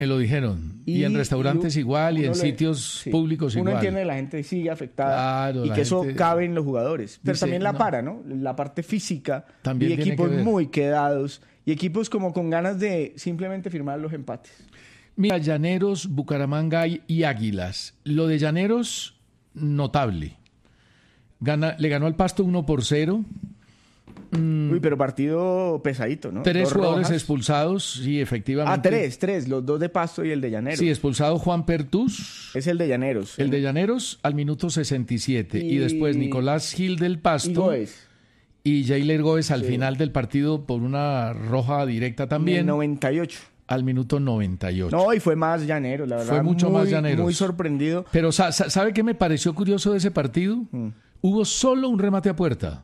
Me lo dijeron. Y en restaurantes igual, y en sitios públicos igual. Uno entiende que la gente sigue afectada, claro, y que eso cabe en los jugadores. Pero dice, también la para, ¿no? La parte física. También y tiene equipos que ver. muy quedados. Y equipos como con ganas de simplemente firmar los empates. Mira, Llaneros, Bucaramanga y Águilas. Lo de Llaneros, notable. Le ganó al Pasto 1-0. Uy, pero partido pesadito, ¿no? 3 Dos jugadores rojas. expulsados, sí, efectivamente. Tres, los dos de Pasto y el de Llaneros. Sí, expulsado Juan Pertús. Es el de Llaneros. El de Llaneros al minuto 67. Y después Nicolás Gil del Y Pasto. Góez. Y Jailer Góez al final del partido por una roja directa En también. el 98. Al minuto 98. No, y fue más Llaneros, la verdad. Fue mucho más Llaneros. Muy sorprendido. Pero ¿sabe qué me pareció curioso de ese partido? Hubo solo un remate a puerta.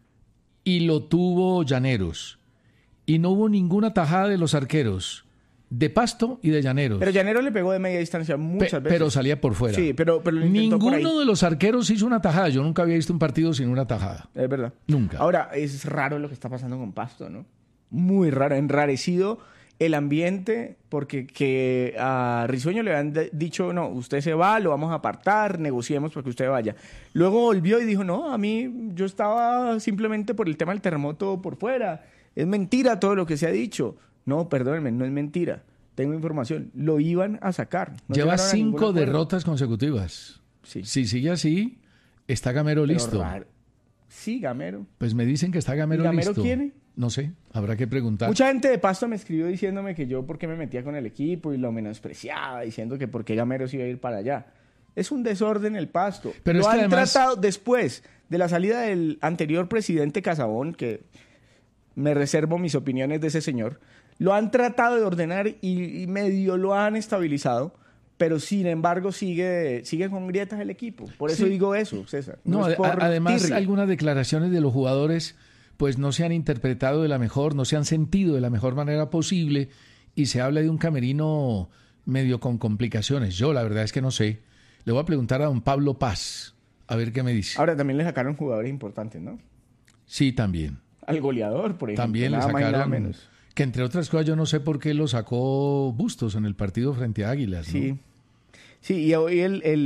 Y lo tuvo Llaneros. Y no hubo ninguna tajada de los arqueros. De Pasto y de Llaneros. Pero Llaneros le pegó de media distancia muchas veces. Pero salía por fuera. Sí, pero lo intentó por ahí. Ninguno de los arqueros hizo una tajada. Yo nunca había visto un partido sin una tajada. Es verdad. Nunca. Ahora, es raro lo que está pasando con Pasto, ¿no? Muy raro, enrarecido el ambiente, porque que a Risueño le han dicho, no, usted se va, lo vamos a apartar, negociemos para que usted vaya. Luego volvió y dijo, no, a mí yo estaba simplemente por el tema del terremoto por fuera. Es mentira todo lo que se ha dicho. No, perdónenme, no es mentira. Tengo información. Lo iban a sacar. No lleva llegaron a ningún 5 acuerdo. derrotas consecutivas. Sí. Si sigue así, está Gamero Pero listo. raro. Sí, Gamero. Pues me dicen que está Gamero ¿Y Gamero listo. quién es? No sé, habrá que preguntar. Mucha gente de Pasto me escribió diciéndome que yo por qué me metía con el equipo y lo menospreciaba, diciendo que por qué Gamero se iba a ir para allá. Es un desorden el Pasto. Pero lo es que han además... tratado después de la salida del anterior presidente Casabón, que me reservo mis opiniones de ese señor, lo han tratado de ordenar y medio lo han estabilizado, pero sin embargo sigue con grietas el equipo. Por eso digo eso, César. No, es por además tirria. algunas declaraciones de los jugadores pues no se han interpretado de la mejor, no se han sentido de la mejor manera posible y se habla de un camerino medio con complicaciones. Yo la verdad es que no sé. Le voy a preguntar a don Pablo Paz a ver qué me dice. Ahora también le sacaron jugadores importantes, ¿no? Sí, también. Al goleador, por ejemplo. También le nada más y nada sacaron, menos. que entre otras cosas yo no sé por qué lo sacó Bustos en el partido frente a Águilas, ¿no? Sí, sí, y hoy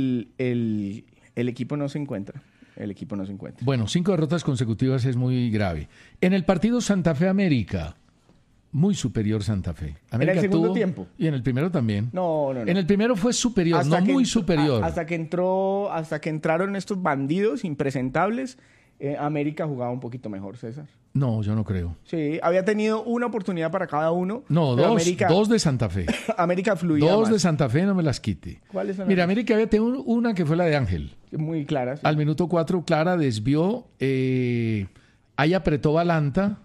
el equipo no se encuentra. El equipo no se encuentra. Bueno, 5 derrotas consecutivas es muy grave. En el partido Santa Fe América, muy superior Santa Fe. América ¿En el segundo tiempo? Y en el primero también. No. En el primero fue superior, Hasta no que muy entró- superior. Hasta que entraron estos bandidos impresentables, América jugaba un poquito mejor, César. No, yo no creo. Sí, había tenido una oportunidad para cada uno. No, pero dos de Santa Fe. América fluía Dos más. de Santa Fe, no me las quite. ¿Cuáles son? Mira, América había tenido una que fue la de Ángel. Muy claras. Sí. Al minuto 4, Clara desvió, ahí apretó Balanta,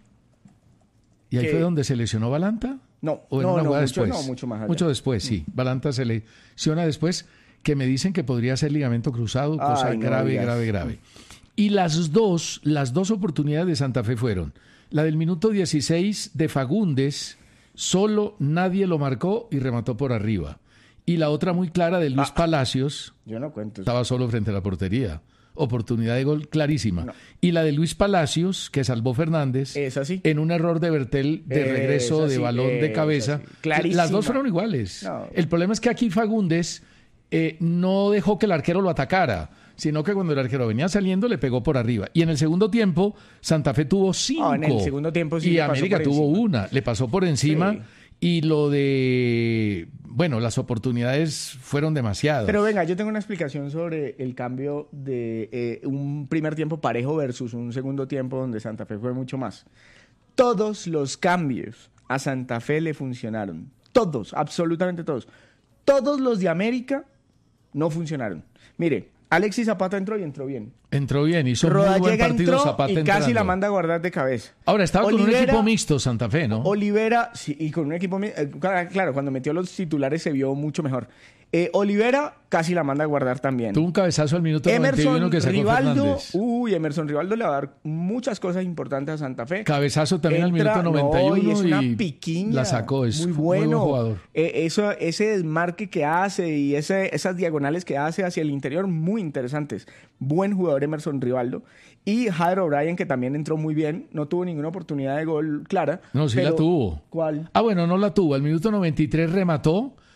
y ahí ¿Qué? fue donde se lesionó Balanta. No, ¿O en una jugada mucho, después? mucho más allá. Mucho después, sí. Balanta se lesiona después, que me dicen que podría ser ligamento cruzado, cosa Ay, no grave, digas. grave. Y las dos oportunidades de Santa Fe fueron la del minuto 16 de Fagundes, solo nadie lo marcó y remató por arriba. Y la otra muy clara de Luis Palacios, Yo no cuento. estaba solo frente a la portería. Oportunidad de gol clarísima. No. Y la de Luis Palacios, que salvó Fernández, Es así. en un error de Bertel de regreso Es de así, balón de es cabeza. así. Clarísima. Las dos fueron iguales. No. El problema es que aquí Fagundes no dejó que el arquero lo atacara, sino que cuando el arquero venía saliendo le pegó por arriba. Y en el segundo tiempo, Santa Fe tuvo 5. En el segundo tiempo sí y le pasó América por tuvo encima. una. Le pasó por encima. Sí. Y lo de... Bueno, las oportunidades fueron demasiadas. Pero venga, yo tengo una explicación sobre el cambio de un primer tiempo parejo versus un segundo tiempo donde Santa Fe fue mucho más. Todos los cambios a Santa Fe le funcionaron. Todos, absolutamente todos. Todos los de América no funcionaron. Mire, Alexis Zapata entró y entró bien. Entró bien, hizo un muy buen Rodallega partido entró Zapata y casi entrando. la manda a guardar de cabeza. Ahora, estaba con un Olivera- equipo mixto Santa Fe, ¿no? Olivera, sí, y con un equipo... claro, cuando metió los titulares se vio mucho mejor. Olivera casi la manda a guardar también. Tuvo un cabezazo al minuto 91 Emerson que sacó Rivaldo, Fernández. Emerson Rivaldo le va a dar muchas cosas importantes a Santa Fe. Cabezazo también Entra- al minuto 91 no, y es una y piquiña, la sacó. Es muy muy bueno. buen jugador. Ese desmarque que hace y esas diagonales que hace hacia el interior, muy interesantes. Buen jugador Emerson Rivaldo. Y Jairo O'Brien, que también entró muy bien. No tuvo ninguna oportunidad de gol clara. No, sí pero- la tuvo. ¿Cuál? Ah, bueno, no la tuvo. Al minuto 93 remató